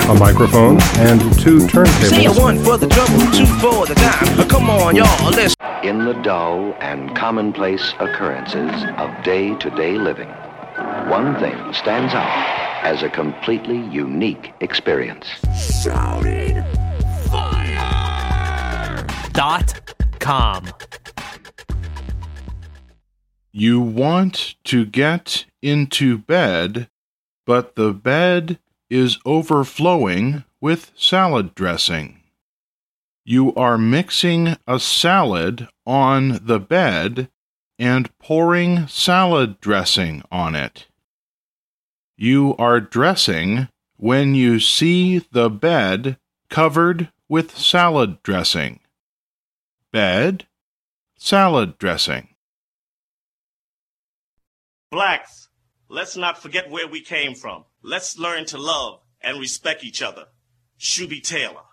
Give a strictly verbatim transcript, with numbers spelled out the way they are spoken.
a microphone, and two turntables. Say a one for the trouble, two for the dime. Come on, y'all, let's... In the dull and commonplace occurrences of day-to-day living, one thing stands out as a completely unique experience. Shouting fire! Dot com. You want to get into bed, but the bed is overflowing with salad dressing. You are mixing a salad on the bed and pouring salad dressing on it. You are dressing when you see the bed covered with salad dressing. Bed, salad dressing. Blacks, let's not forget where we came from. Let's learn to love and respect each other. Shuby Taylor.